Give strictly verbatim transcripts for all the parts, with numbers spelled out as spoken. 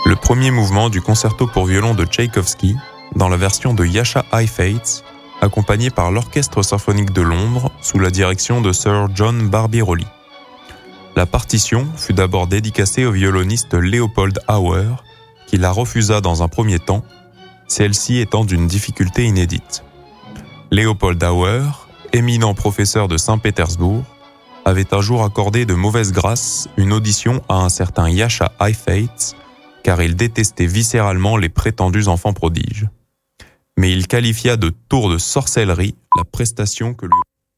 le premier mouvement du concerto pour violon de Tchaïkovski, dans la version de Jascha Heifetz, accompagné par l'Orchestre symphonique de Londres sous la direction de Sir John Barbirolli. La partition fut d'abord dédicacée au violoniste Leopold Auer, qui la refusa dans un premier temps, celle-ci étant d'une difficulté inédite. Leopold Auer, éminent professeur de Saint-Pétersbourg, avait un jour accordé de mauvaise grâce une audition à un certain Jascha Heifetz, car il détestait viscéralement les prétendus enfants prodiges. Mais il qualifia de tour de sorcellerie la prestation que lui...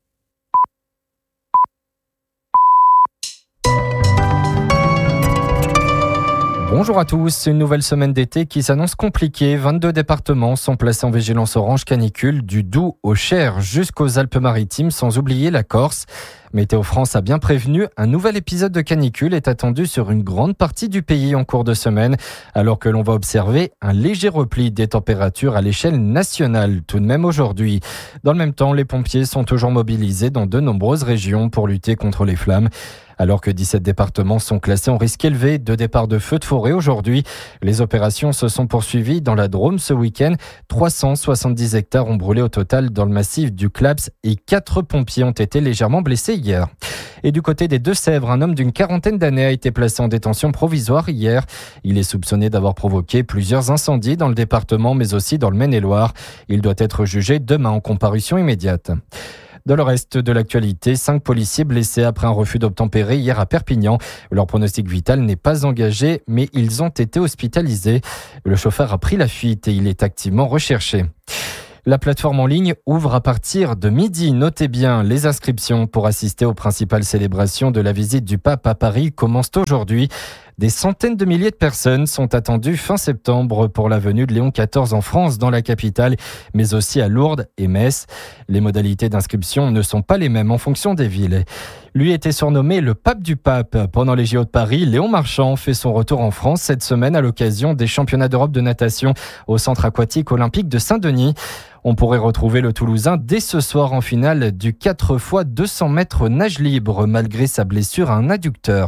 Bonjour à tous, une nouvelle semaine d'été qui s'annonce compliquée. vingt-deux départements sont placés en vigilance orange canicule, du Doubs au Cher jusqu'aux Alpes-Maritimes, sans oublier la Corse. Météo France a bien prévenu, un nouvel épisode de canicule est attendu sur une grande partie du pays en cours de semaine, alors que l'on va observer un léger repli des températures à l'échelle nationale tout de même aujourd'hui. Dans le même temps, les pompiers sont toujours mobilisés dans de nombreuses régions pour lutter contre les flammes. Alors que dix-sept départements sont classés en risque élevé de départ de feux de forêt aujourd'hui, les opérations se sont poursuivies dans la Drôme ce week-end. trois cent soixante-dix hectares ont brûlé au total dans le massif du Claps et quatre pompiers ont été légèrement blessés hier. Et du côté des Deux-Sèvres, un homme d'une quarantaine d'années a été placé en détention provisoire hier. Il est soupçonné d'avoir provoqué plusieurs incendies dans le département, mais aussi dans le Maine-et-Loire. Il doit être jugé demain en comparution immédiate. Dans le reste de l'actualité, cinq policiers blessés après un refus d'obtempérer hier à Perpignan. Leur pronostic vital n'est pas engagé, mais ils ont été hospitalisés. Le chauffeur a pris la fuite et il est activement recherché. La plateforme en ligne ouvre à partir de midi. Notez bien, les inscriptions pour assister aux principales célébrations de la visite du pape à Paris commencent aujourd'hui. Des centaines de milliers de personnes sont attendues fin septembre pour la venue de Léon quatorze en France, dans la capitale, mais aussi à Lourdes et Metz. Les modalités d'inscription ne sont pas les mêmes en fonction des villes. Lui était surnommé le pape du pape. Pendant les J O de Paris, Léon Marchand fait son retour en France cette semaine à l'occasion des championnats d'Europe de natation au centre aquatique olympique de Saint-Denis. On pourrait retrouver le Toulousain dès ce soir en finale du quatre fois deux cents mètres nage libre, malgré sa blessure à un adducteur.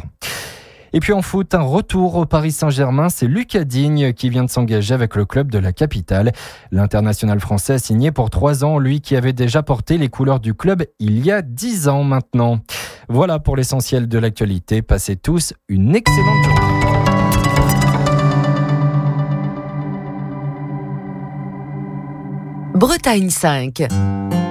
Et puis en foot, un retour au Paris Saint-Germain, c'est Lucas Digne qui vient de s'engager avec le club de la capitale. L'international français a signé pour trois ans, lui qui avait déjà porté les couleurs du club il y a dix ans maintenant. Voilà pour l'essentiel de l'actualité. Passez tous une excellente journée. Bretagne cinq.